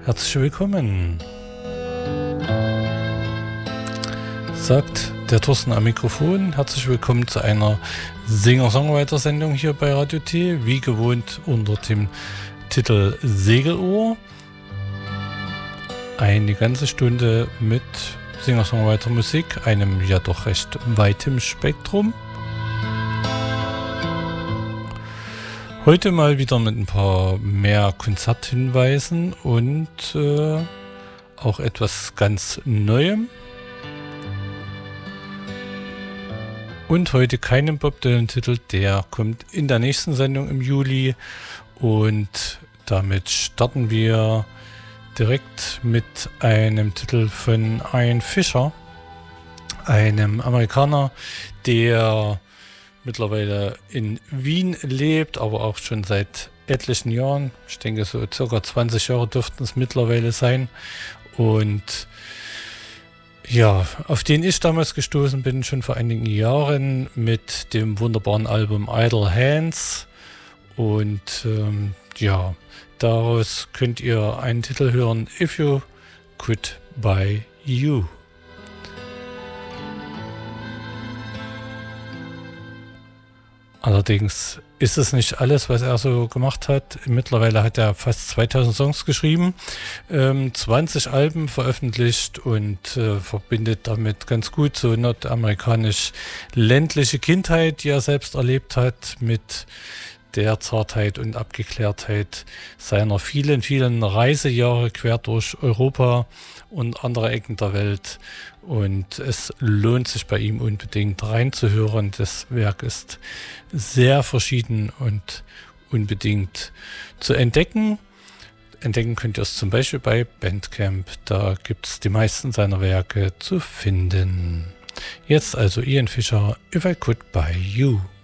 Herzlich willkommen, sagt der Thorsten am Mikrofon. Herzlich willkommen zu einer Singer-Songwriter-Sendung hier bei Radio T, wie gewohnt unter dem Titel Segelohr. Eine ganze Stunde mit Singer-Songwriter-Musik, einem ja doch recht weitem Spektrum. Heute mal wieder mit ein paar mehr Konzerthinweisen und auch etwas ganz Neuem. Und heute keinen Bob Dylan-Titel, der kommt in der nächsten Sendung im Juli. Und damit starten wir direkt mit einem Titel von Ian Fischer, einem Amerikaner, der mittlerweile in Wien lebt, aber auch schon seit etlichen Jahren. Ich denke, so circa 20 Jahre dürften es mittlerweile sein. Und ja, auf den ich damals gestoßen bin, schon vor einigen Jahren mit dem wunderbaren Album Idle Hands. Und ja, daraus könnt ihr einen Titel hören, If You Could Buy You. Allerdings ist es nicht alles, was er so gemacht hat. Mittlerweile hat er fast 2000 Songs geschrieben, 20 Alben veröffentlicht und verbindet damit ganz gut so nordamerikanisch ländliche Kindheit, die er selbst erlebt hat, mit der Zartheit und Abgeklärtheit seiner vielen, vielen Reisejahre quer durch Europa und andere Ecken der Welt. Und es lohnt sich bei ihm unbedingt reinzuhören. Das Werk ist sehr verschieden und unbedingt zu entdecken. Entdecken könnt ihr es zum Beispiel bei Bandcamp. Da gibt es die meisten seiner Werke zu finden. Jetzt also Ian Fischer, If I Could Buy You.